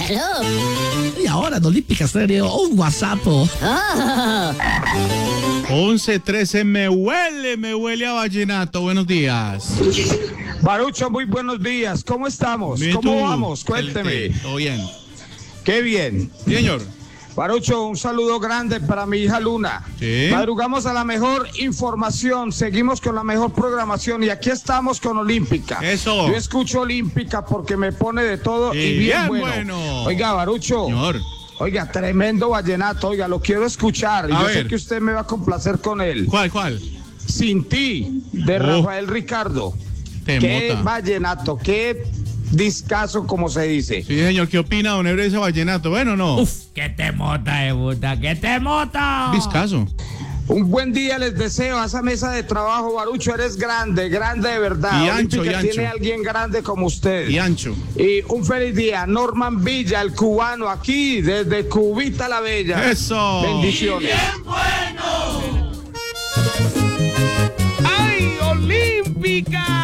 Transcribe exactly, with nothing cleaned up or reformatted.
Aló. Y ahora en Olímpica Estéreo, un WhatsApp. Oh. once trece, me huele, me huele a vallenato. Buenos días. Barucho, muy buenos días. ¿Cómo estamos? Bien, ¿Cómo tú. vamos? Cuénteme. Excelente. Todo bien. Qué bien. Sí, señor. Barucho, un saludo grande para mi hija Luna. Sí. Madrugamos a la mejor información, seguimos con la mejor programación y aquí estamos con Olímpica. Eso. Yo escucho Olímpica porque me pone de todo Sí, y bien, bien bueno. bueno. Oiga, Barucho. Señor. Oiga, tremendo vallenato, oiga, lo quiero escuchar. Y A yo ver. sé que usted me va a complacer con él. ¿Cuál, cuál? Sin ti, de Oh. Rafael Ricardo. Te Qué mota. vallenato, qué discazo, como se dice. Sí, señor. ¿Qué opina don Ebro de ese vallenato? Bueno, no. Uf, que te mota de puta, que te mota. Viscaso. Un buen día les deseo a esa mesa de trabajo, Barucho, eres grande, grande de verdad. Y ancho, Olímpica y ancho. tiene alguien grande como usted. Y ancho. Y un feliz día, Norman Villa, el cubano, aquí desde Cubita la Bella. Eso. Bendiciones. ¡Ay, Olímpica!